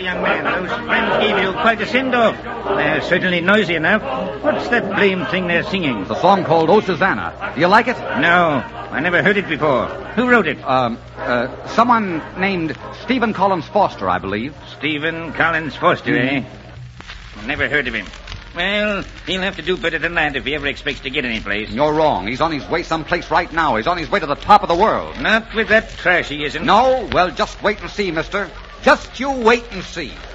young man. Those friends gave you quite a send-off. They're certainly noisy enough. What's that blame thing they're singing? It's a song called Oh, Susanna. Do you like it? No, I never heard it before. Who wrote it? Someone named Stephen Collins Foster, I believe. Stephen Collins Foster, eh? Never heard of him. Well, he'll have to do better than that if he ever expects to get any place. You're wrong. He's on his way someplace right now. He's on his way to the top of the world. Not with that trash he isn't. No? Well, just wait and see, mister. Just you wait and see.